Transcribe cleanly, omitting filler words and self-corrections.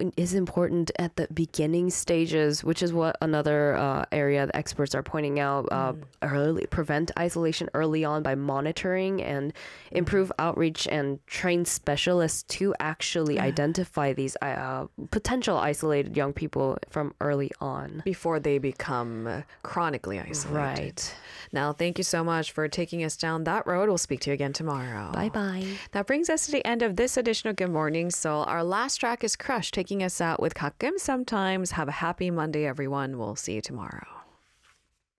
is important at the beginning stages, which is what another area the experts are pointing out. Prevent isolation early on by monitoring and improve outreach and train specialists to actually identify these potential isolated young people from early on. Before they become chronically isolated. Right. Now, thank you so much for taking us down that road. We'll speak to you again tomorrow. Bye-bye. That brings us to the end of this edition of Good Morning Seoul. Our last track is Crush, taking us out with 가끔 sometimes. Have a happy Monday, everyone. We'll see you tomorrow.